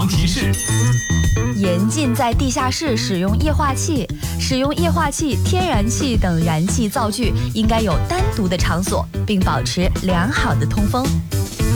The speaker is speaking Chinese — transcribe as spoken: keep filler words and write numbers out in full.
提示： 严禁在地下室使用液化气，使用液化气、天然气等燃气灶具应该有单独的场所，并保持良好的通风。